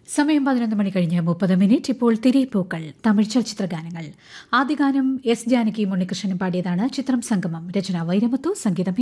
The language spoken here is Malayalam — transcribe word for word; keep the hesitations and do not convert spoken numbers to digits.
സമയം പതിനൊന്ന് മണി കഴിഞ്ഞ് മുപ്പത് മിനിറ്റ്. ഇപ്പോൾ തിരയിപ്പൂക്കൾ തമിഴ് ചലച്ചിത്ര ഗാനങ്ങൾ. ആദ്യ ഗാനം എസ് ജാനകിയും ഉണ്ണികൃഷ്ണനും പാടിയതാണ്. ചിത്രം സംഗമം. രചന വൈരമുത്തു, സംഗീതം